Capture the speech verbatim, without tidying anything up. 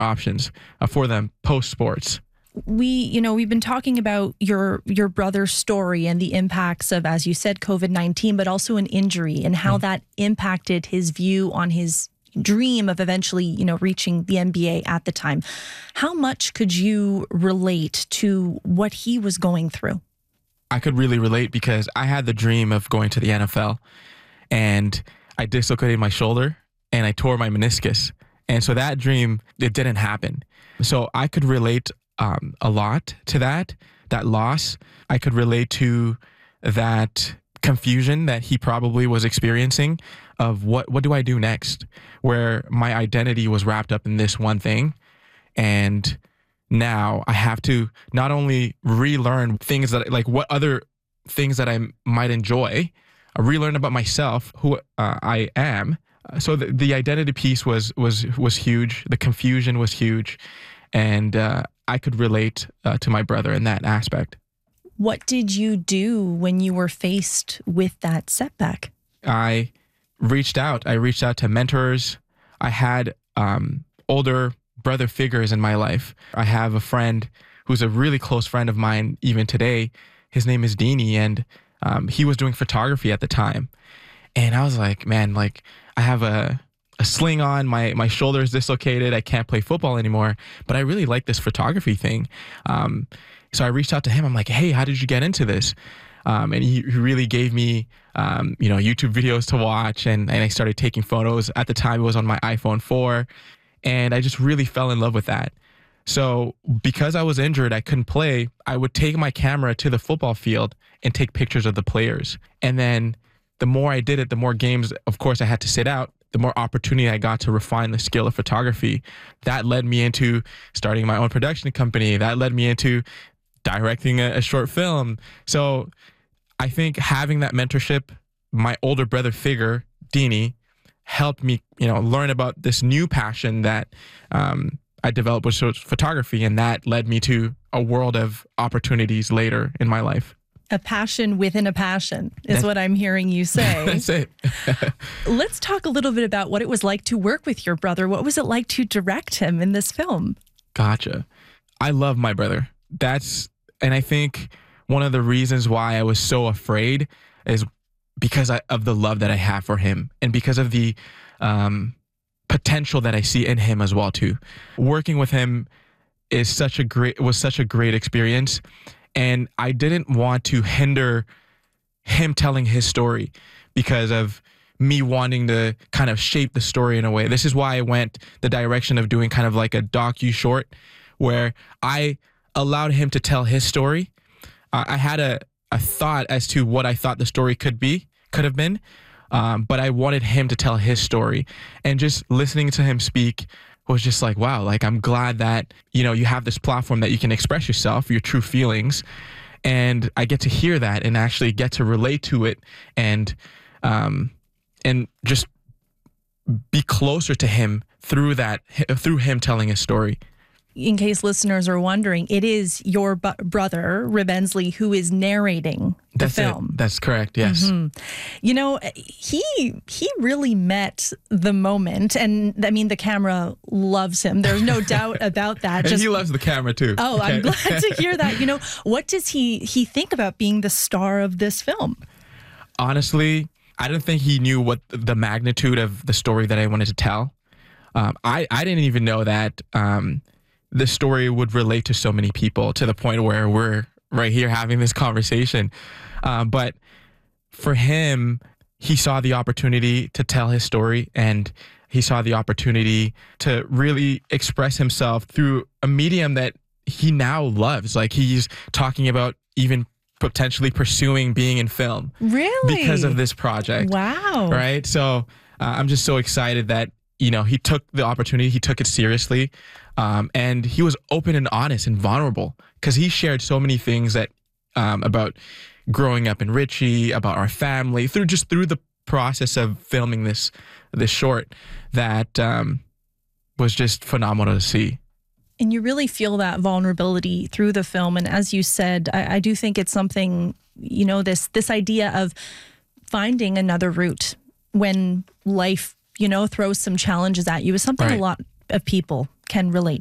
options uh, for them post sports. We, you know, we've been talking about your your brother's story and the impacts of, as you said, COVID nineteen, but also an injury and how mm. that impacted his view on his dream of eventually, you know, reaching the N B A at the time. How much could you relate to what he was going through? I could really relate because I had the dream of going to the N F L, and I dislocated my shoulder and I tore my meniscus. And so that dream, it didn't happen. So I could relate um, a lot to that, that loss. I could relate to that confusion that he probably was experiencing of what, what do I do next? Where my identity was wrapped up in this one thing. And now I have to not only relearn things that, like what other things that I might enjoy, uh, relearn about myself, who uh, I am. So the, the identity piece was was was huge. The confusion was huge, and uh, I could relate uh, to my brother in that aspect. What did you do when you were faced with that setback? I reached out. I reached out to mentors. I had um, older brother figures in my life. I have a friend who's a really close friend of mine even today. His name is Deanie, and um, he was doing photography at the time. And I was like, man, like I have a, a sling on, my, my shoulder is dislocated. I can't play football anymore, but I really like this photography thing. Um, so I reached out to him. I'm like, hey, how did you get into this? Um, and he, he really gave me, um, you know, YouTube videos to watch. And, and I started taking photos. At the time, it was on my iPhone four. And I just really fell in love with that. So because I was injured, I couldn't play. I would take my camera to the football field and take pictures of the players. And then the more I did it, the more games, of course, I had to sit out, the more opportunity I got to refine the skill of photography. That led me into starting my own production company. That led me into directing a, a short film. So I think having that mentorship, my older brother figure, Deanie, helped me, you know, learn about this new passion that um, I developed, which was photography. And that led me to a world of opportunities later in my life. A passion within a passion is what I'm hearing you say. That's it. Let's talk a little bit about what it was like to work with your brother. What was it like to direct him in this film? Gotcha. I love my brother. That's, and I think one of the reasons why I was so afraid is because I, of the love that I have for him and because of the um, potential that I see in him as well too. Working with him is such a great, was such a great experience. And I didn't want to hinder him telling his story because of me wanting to kind of shape the story in a way. This is why I went the direction of doing kind of like a docu-short where I allowed him to tell his story. Uh, I had a, a thought as to what I thought the story could be, could have been, um, but I wanted him to tell his story. And just listening to him speak was just like, wow, like I'm glad that, you know, you have this platform that you can express yourself, your true feelings. And I get to hear that and actually get to relate to it and, um, and just be closer to him through that, through him telling his story. In case listeners are wondering, it is your bu- brother, Rib Ensley, who is narrating the That's film. It. That's correct, yes. Mm-hmm. You know, he he really met the moment. And, I mean, the camera loves him. There's no doubt about that. And Just, he loves the camera, too. Oh, okay. I'm glad to hear that. You know, what does he, he think about being the star of this film? Honestly, I don't think he knew what the magnitude of the story that I wanted to tell. Um, I, I didn't even know that... Um, the story would relate to so many people to the point where we're right here having this conversation. Um, but for him, he saw the opportunity to tell his story and he saw the opportunity to really express himself through a medium that he now loves. Like he's talking about even potentially pursuing being in film. Really? Because of this project. Wow. Right? So uh, I'm just so excited that, you know, he took the opportunity, he took it seriously. Um, and he was open and honest and vulnerable because he shared so many things that um, about growing up in Ritchie, about our family, through just through the process of filming this this short that um, was just phenomenal to see. And you really feel that vulnerability through the film. And as you said, I, I do think it's something, you know, this this idea of finding another route when life, you know, throws some challenges at you is something Right. a lot of people can relate